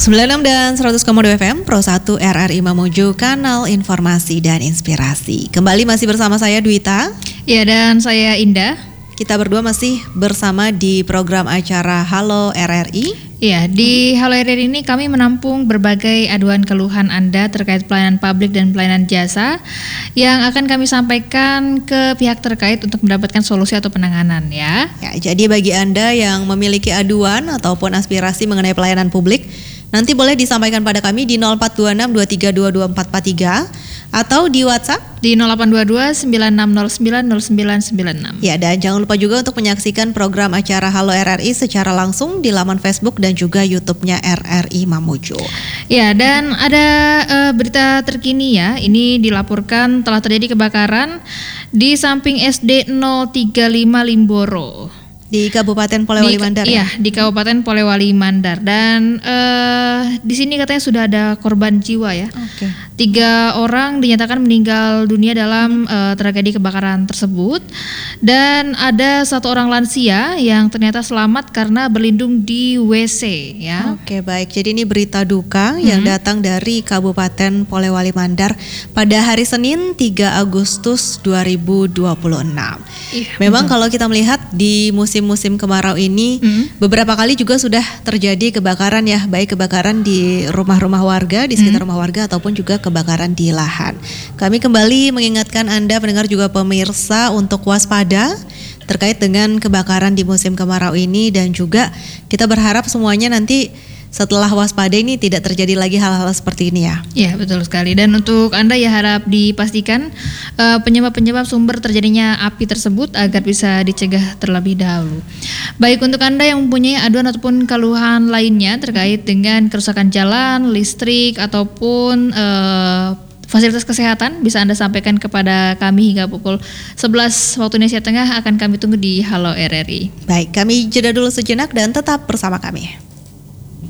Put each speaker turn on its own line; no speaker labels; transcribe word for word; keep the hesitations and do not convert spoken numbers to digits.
sembilan puluh enam dan seratus koma dua F M Pro satu R R I Mamuju, kanal informasi dan inspirasi. Kembali masih bersama saya Dwita.
Ya, dan saya Indah.
Kita berdua masih bersama di program acara Halo R R I.
Ya, di Halo R R I ini kami menampung berbagai aduan keluhan Anda terkait pelayanan publik dan pelayanan jasa yang akan kami sampaikan ke pihak terkait untuk mendapatkan solusi atau penanganan ya.
Ya, jadi bagi Anda yang memiliki aduan ataupun aspirasi mengenai pelayanan publik, nanti boleh disampaikan pada kami di nol empat dua enam dua tiga dua dua empat empat tiga atau di WhatsApp
di nol delapan dua dua sembilan enam nol sembilan nol sembilan sembilan enam.
Ya, dan jangan lupa juga untuk menyaksikan program acara Halo R R I secara langsung di laman Facebook dan juga YouTube-nya R R I Mamuju.
Ya, dan ada uh, berita terkini ya. Ini dilaporkan telah terjadi kebakaran di samping S D nol tiga lima Limboro.
Di Kabupaten Polewali
di,
Mandar.
Iya,
ya?
di Kabupaten Polewali Mandar. Dan uh, di sini katanya sudah ada korban jiwa ya.
Oke.
Tiga orang dinyatakan meninggal dunia dalam uh, tragedi kebakaran tersebut. Dan ada satu orang lansia yang ternyata selamat karena berlindung di W C ya.
Oke, baik. Jadi ini berita duka hmm. yang datang dari Kabupaten Polewali Mandar pada hari Senin tiga Agustus dua ribu dua puluh enam. Iya, Memang betul. Kalau kita melihat di musim musim kemarau ini hmm. beberapa kali juga sudah terjadi kebakaran ya, baik kebakaran di rumah-rumah warga, di sekitar hmm. rumah warga ataupun juga kebakaran di lahan. Kami kembali mengingatkan Anda pendengar juga pemirsa untuk waspada terkait dengan kebakaran di musim kemarau ini, dan juga kita berharap semuanya nanti setelah waspada ini tidak terjadi lagi hal-hal seperti ini ya.
Iya, betul sekali. Dan untuk Anda ya harap dipastikan uh, penyebab-penyebab sumber terjadinya api tersebut agar bisa dicegah terlebih dahulu. Baik, untuk Anda yang mempunyai aduan ataupun keluhan lainnya terkait dengan kerusakan jalan, listrik ataupun uh, fasilitas kesehatan, bisa Anda sampaikan kepada kami hingga pukul sebelas waktu Indonesia Tengah. Akan kami tunggu di Halo R R I.
Baik, kami jeda dulu sejenak dan tetap bersama kami.